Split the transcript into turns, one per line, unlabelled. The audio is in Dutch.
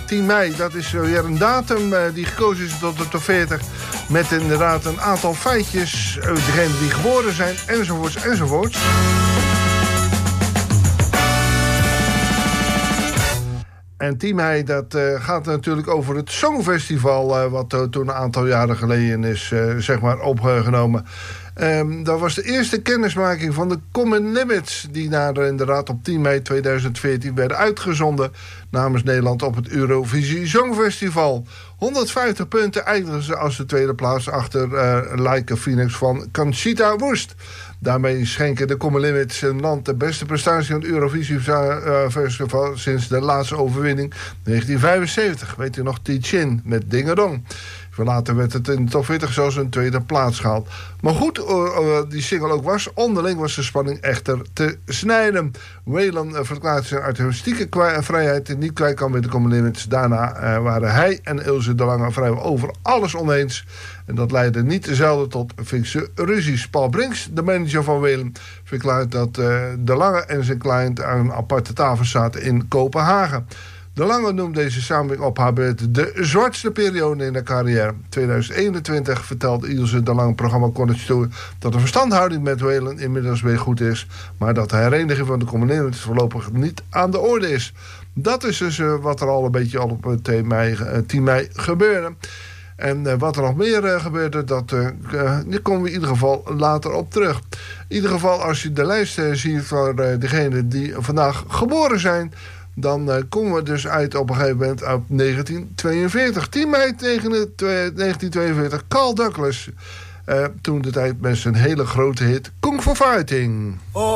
10 mei, dat is weer een datum die gekozen is tot de top 40. Met inderdaad een aantal feitjes. Degenen die geboren zijn, enzovoorts, enzovoorts. En 10 mei, dat gaat natuurlijk over het Songfestival... wat toen een aantal jaren geleden is opgenomen. Dat was de eerste kennismaking van de Common Limits... die inderdaad op 10 mei 2014 werden uitgezonden... namens Nederland op het Eurovisie Songfestival. 150 punten eindigden ze als de tweede plaats... achter Like a Phoenix van Conchita Wurst. Daarmee schenken de Common Limits een land de beste prestatie van het Eurovisie Festival sinds de laatste overwinning 1975. Weet u nog, Tichin met Dingedong. Later werd het in de top 40 zelfs een tweede plaats gehaald. Maar goed, die single ook was. Onderling was de spanning echter te snijden. Waylon verklaart zijn artistieke vrijheid niet kwijt kan met de Common Limits. Daarna waren hij en Ilse de Lange vrijwel over alles oneens. En dat leidde niet zelden tot fikse ruzies. Paul Brinks, de manager van Waylon, verklaart dat de Lange en zijn cliënt aan een aparte tafel zaten in Kopenhagen. De Lange noemt deze samenwerking op haar beurt de zwartste periode in haar carrière. 2021 vertelde Ilse de Lange programma College Tour dat de verstandhouding met Waylon inmiddels weer goed is, maar dat de hereniging van de Common Limits voorlopig niet aan de orde is. Dat is dus wat er al een beetje al op 10 mei gebeurde. En wat er nog meer gebeurde, daar komen we in ieder geval later op terug. In ieder geval, als je de lijst ziet voor degenen die vandaag geboren zijn, dan komen we dus uit op een gegeven moment op 1942. 10 mei 1942, Carl Douglas. Toen de tijd met zijn hele grote hit Kung Fu Fighting.